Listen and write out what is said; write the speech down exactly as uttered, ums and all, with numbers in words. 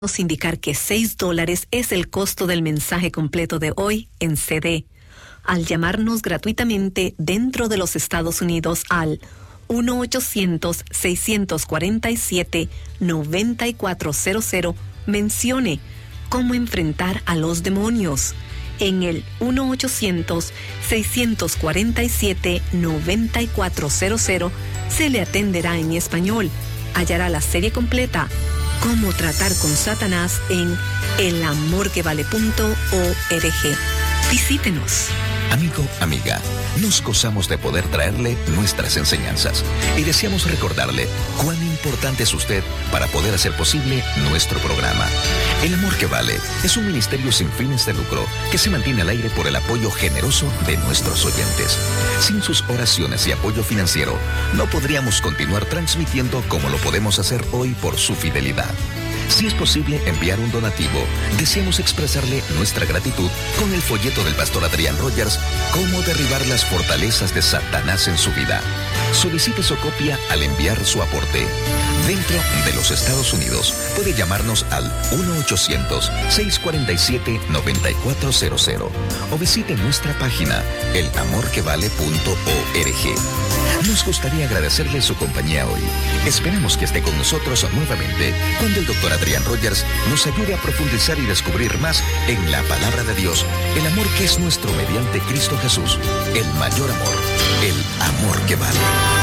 Nos indicar que seis dólares es el costo del mensaje completo de hoy en C D. Al llamarnos gratuitamente dentro de los Estados Unidos al uno ochocientos, seiscientos cuarenta y siete, noventa y cuatro cero cero, mencione cómo enfrentar a los demonios. En el uno ochocientos, seiscientos cuarenta y siete, noventa y cuatro cero cero se le atenderá en español. Hallará la serie completa Cómo tratar con Satanás en el amor que vale punto org. Visítenos. Amigo, amiga, nos gozamos de poder traerle nuestras enseñanzas y deseamos recordarle cuán importante es usted para poder hacer posible nuestro programa. El Amor que Vale es un ministerio sin fines de lucro que se mantiene al aire por el apoyo generoso de nuestros oyentes. Sin sus oraciones y apoyo financiero, no podríamos continuar transmitiendo como lo podemos hacer hoy por su fidelidad. Si es posible enviar un donativo, deseamos expresarle nuestra gratitud con el folleto del pastor Adrián Rogers, Cómo derribar las fortalezas de Satanás en su vida. Solicite su copia al enviar su aporte. Dentro de los Estados Unidos, puede llamarnos al uno ochocientos, seiscientos cuarenta y siete, noventa y cuatro cero cero o visite nuestra página el amor que vale punto org. Nos gustaría agradecerle su compañía hoy. Esperamos que esté con nosotros nuevamente cuando el doctor Adrián Rogers nos ayude a profundizar y descubrir más en la palabra de Dios, el amor que es nuestro mediante Cristo Jesús, el mayor amor, el amor que vale.